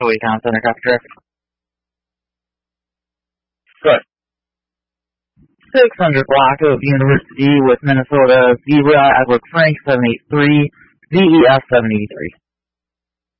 Town Center, copy traffic. Good. 600 block of University with Minnesota, Zebra, Edward Frank, 783, VEF 783.